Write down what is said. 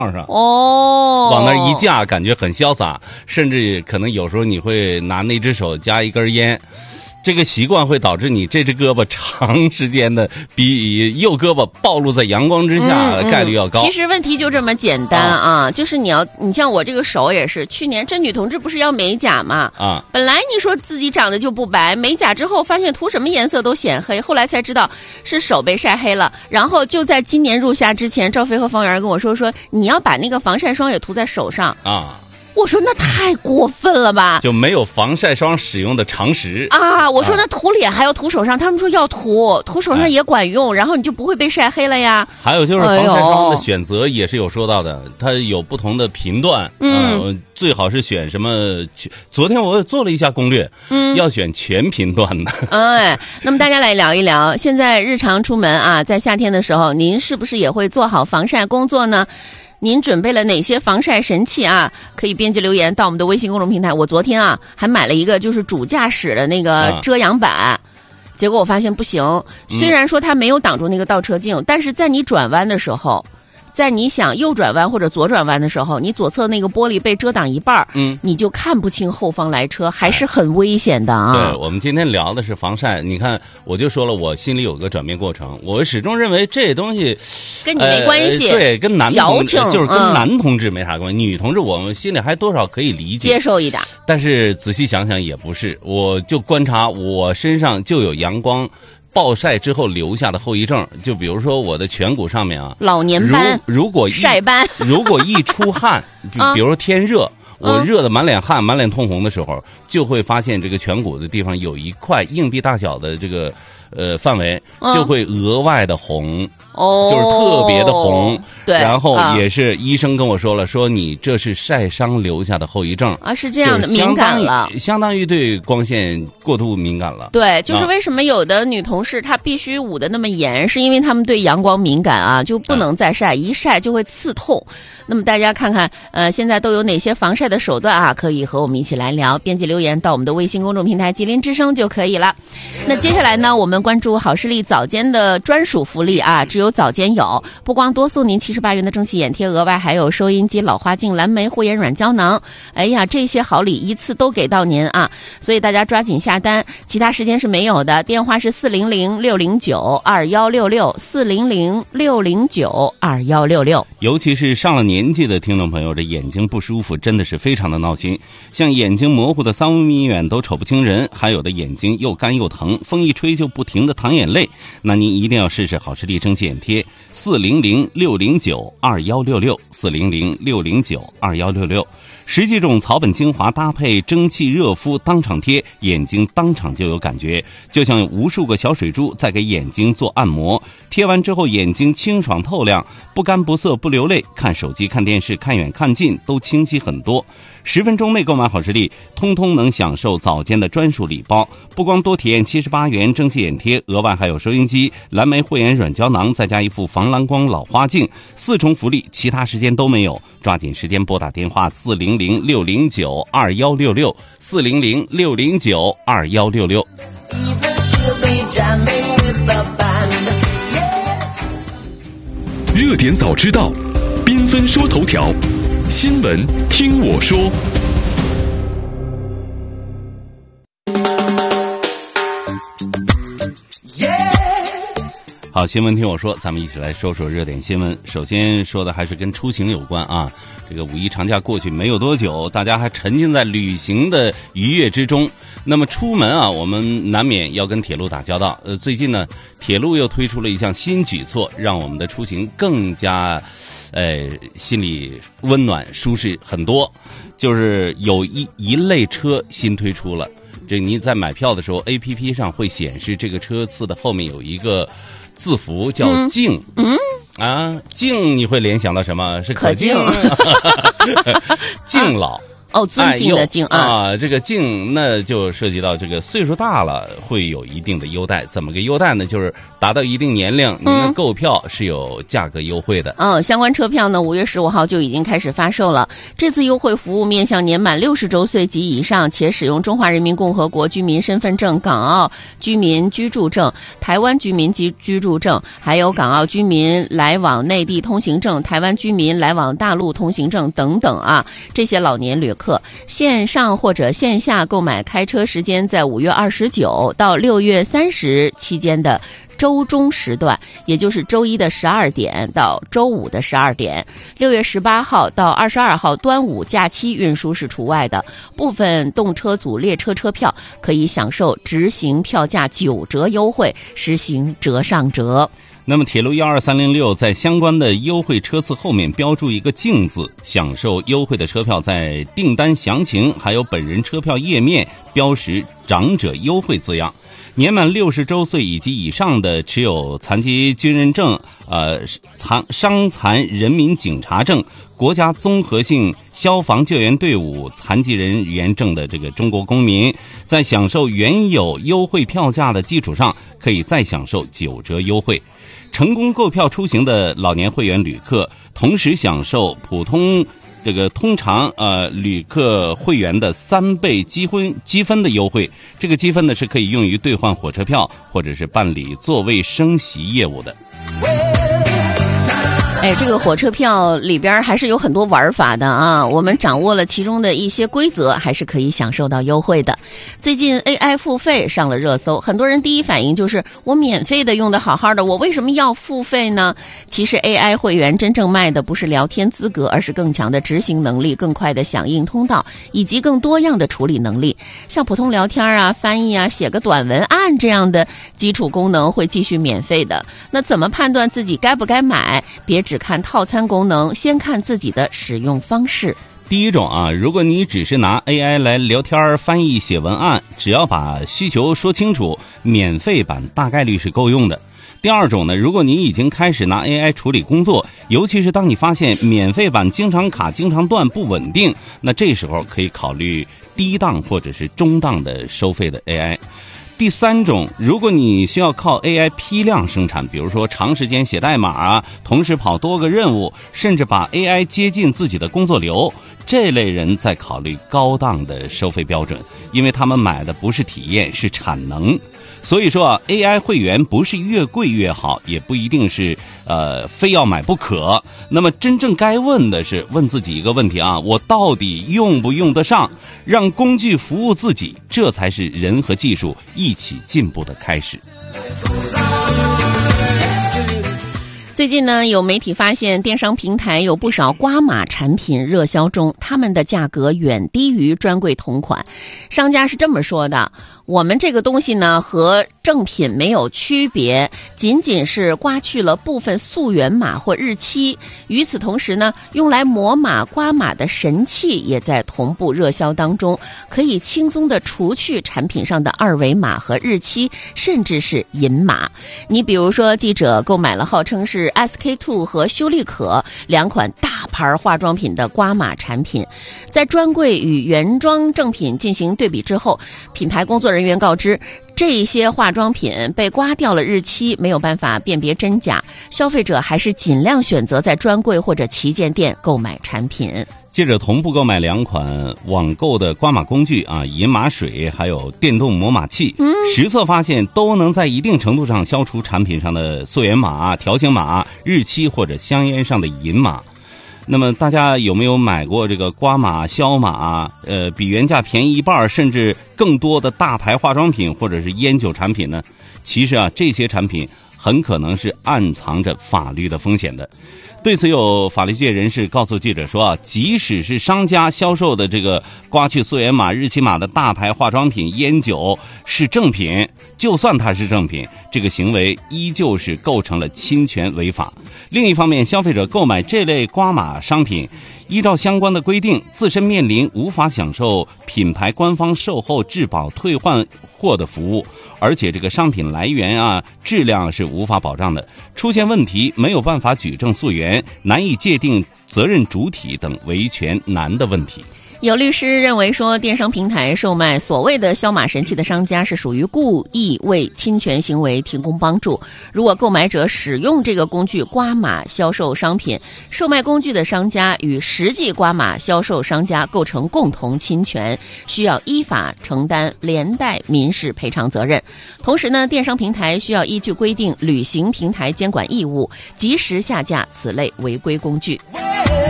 上往那一架，感觉很潇洒，甚至可能有时候你会拿那只手夹一根烟。这个习惯会导致你这只胳膊长时间的比右胳膊暴露在阳光之下的概率要高。 其实问题就这么简单啊，就是你像我这个手也是，去年这女同志不是要美甲嘛啊，本来你说自己长得就不白，美甲之后发现涂什么颜色都显黑，后来才知道是手被晒黑了。然后就在今年入夏之前，赵飞和方圆跟我说你要把那个防晒霜也涂在手上啊。我说那太过分了吧， 就没有防晒霜使用的常识啊！我说那涂脸还要涂手上，他们说要涂手上也管用，然后你就不会被晒黑了呀。 还有就是防晒霜的选择也是有说到的，它有不同的频段，最好是选什么？昨天我做了一下攻略，要选全频段的。 那么大家来聊一聊，现在日常出门啊，在夏天的时候，您是不是也会做好防晒工作呢？您准备了哪些防晒神器啊？可以编辑留言到我们的微信公众平台。我昨天啊还买了一个就是主驾驶的那个遮阳板，结果我发现不行。虽然说它没有挡住那个倒车镜，但是在你转弯的时候，在你想右转弯或者左转弯的时候，你左侧那个玻璃被遮挡一半，你就看不清后方来车，还是很危险的啊。 对，我们今天聊的是防晒，你看我就说了，我心里有个转变过程，我始终认为这东西跟你没关系， 对，跟男同志就是跟男同志没啥关系，女同志我们心里还多少可以理解接受一点， 但是仔细想想也不是，我就观察我身上就有阳光暴晒之后留下的后遗症，就比如说我的颧骨上面啊， 老年斑， 如果晒斑， 如果一出汗，比如说天热，我热的满脸汗、满脸通红的时候，就会发现这个颧骨的地方有一块硬币大小的这个范围，就会额外的红。就是特别的红， 对， 然后也是医生跟我说了，说你这是晒伤留下的后遗症啊，是这样的，敏感了， 相当于对光线过度敏感了。 对，就是为什么有的女同事她必须捂得那么严，是因为她们对阳光敏感啊，就不能再晒，一晒就会刺痛。那么大家看看，现在都有哪些防晒的手段啊？可以和我们一起来聊，编辑留言到我们的微信公众平台吉林之声就可以了。那接下来呢，我们关注好视力早间的专属福利啊，只有早间有，不光多送您78元的蒸汽眼贴，额外还有收音机、老花镜、蓝莓护眼软胶囊。哎呀，这些好礼一次都给到您啊！所以大家抓紧下单，其他时间是没有的。电话是400-609-2166，400-609-2166。 尤其是上了年纪的听众朋友，这眼睛不舒服真的是非常的闹心，像眼睛模糊的3米远都瞅不清人，还有的眼睛又干又疼，风一吹就不停的淌眼泪，那您一定要试试好视力蒸汽眼贴，400-609-2166，400-609-2166。10几种草本精华搭配蒸汽热敷，当场贴，眼睛当场就有感觉，就像有无数个小水珠在给眼睛做按摩。贴完之后眼睛清爽透亮，不干不涩不流泪，看手机看电视看远看近都清晰很多。10分钟内购买好视力，通通能享受早间的专属礼包，不光多体验78元蒸汽眼贴，额外还有收音机、蓝莓护眼软胶囊，再加一副防蓝光老花镜，4重福利，其他时间都没有。抓紧时间拨打电话400-609-2166，400-609-2166。 热点早知道，缤纷说头条，新闻听我说。 好，新闻听我说，咱们一起来说说热点新闻。首先说的还是跟出行有关啊。这个五一长假过去没有多久，大家还沉浸在旅行的愉悦之中。那么出门啊，我们难免要跟铁路打交道。最近呢，铁路又推出了一项新举措，让我们的出行更加，心里温暖舒适很多。就是有一类车新推出了，这你在买票的时候 ，APP 上会显示这个车次的后面有一个字符叫敬。敬你会联想到什么？是可敬敬老。 哦，尊敬的敬啊，这个敬那就涉及到这个岁数大了会有一定的优待。怎么个优待呢？就是达到一定年龄，您的购票是有价格优惠的。 相关车票呢，5月15号就已经开始发售了。这次优惠服务面向年满60周岁及以上，且使用中华人民共和国居民身份证、港澳居民居住证、台湾居民居住证，还有港澳居民来往内地通行证、台湾居民来往大陆通行证等等啊。这些老年旅客线上或者线下购买开车时间在5月29到6月30期间的周中时段，也就是周一的12点到周五的12点，6月18号到22号端午假期运输是除外的。部分动车组列车车票可以享受直行票价9折优惠，实行折上折。 那么铁路12306在相关的优惠车次后面标注一个敬字，享受优惠的车票在订单详情还有本人车票页面标识长者优惠字样。年满60周岁以及以上的持有残疾军人证、伤残人民警察证、国家综合性消防救援队伍残疾人员证的这个中国公民，在享受原有优惠票价的基础上，可以再享受9折优惠。成功购票出行的老年会员旅客，同时享受普通通常旅客会员的3倍积分的优惠。这个积分呢是可以用于兑换火车票或者是办理座位升席业务的。 这个火车票里边还是有很多玩法的啊，我们掌握了其中的一些规则，还是可以享受到优惠的。最近 AI 付费上了热搜，很多人第一反应就是我免费的用的好好的，我为什么要付费呢？其实 AI 会员真正卖的不是聊天资格，而是更强的执行能力、更快的响应通道以及更多样的处理能力。像普通聊天啊、翻译啊、写个短文案这样的基础功能会继续免费的。那怎么判断自己该不该买？别只看套餐功能，先看自己的使用方式。 第一种啊，如果你只是拿 AI 来聊天、翻译、写文案，只要把需求说清楚，免费版大概率是够用的。第二种呢，如果你已经开始拿 AI 处理工作，尤其是当你发现免费版经常卡、经常断、不稳定，那这时候可以考虑低档或者是中档的收费的 AI。第三种，如果你需要靠 AI 批量生产，比如说长时间写代码啊，同时跑多个任务，甚至把 AI 接近自己的工作流，这类人在考虑高档的收费标准，因为他们买的不是体验，是产能。所以说啊 ，AI 会员不是越贵越好，也不一定是非要买不可。那么真正该问的是问自己一个问题啊：我到底用不用得上？让工具服务自己，这才是人和技术一起进步的开始。 最近呢，有媒体发现电商平台有不少瓜码产品热销中，他们的价格远低于专柜同款。商家是这么说的：我们这个东西呢和正品没有区别，仅仅是刮去了部分溯源码或日期。与此同时呢，用来磨码刮码的神器也在同步热销当中，可以轻松地除去产品上的二维码和日期，甚至是银码。你比如说，记者购买了号称是SK-II 和修丽可2款大牌化妆品的刮码产品，在专柜与原装正品进行对比之后，品牌工作人员告知，这些化妆品被刮掉了日期，没有办法辨别真假，消费者还是尽量选择在专柜或者旗舰店购买产品。 记者同步购买2款网购的刮码工具啊，银码水还有电动磨码器，实测发现都能在一定程度上消除产品上的溯源码、条形码、日期或者香烟上的银码。那么大家有没有买过这个刮码、消码比原价便宜一半甚至更多的大牌化妆品或者是烟酒产品呢？其实啊，这些产品很可能是暗藏着法律的风险的。对此，有法律界人士告诉记者说啊，即使是商家销售的这个刮去溯源码、日期码的大牌化妆品、烟酒是正品，就算它是正品，这个行为依旧是构成了侵权违法。另一方面，消费者购买这类刮码商品，依照相关的规定，自身面临无法享受品牌官方售后质保退换货的服务，而且这个商品来源啊、质量是无法保障的，出现问题没有办法举证溯源，难以界定责任主体等维权难的问题。 有律师认为说，电商平台售卖所谓的消码神器的商家是属于故意为侵权行为提供帮助。如果购买者使用这个工具刮码销售商品，售卖工具的商家与实际刮码销售商家构成共同侵权，需要依法承担连带民事赔偿责任。同时呢，电商平台需要依据规定履行平台监管义务，及时下架此类违规工具。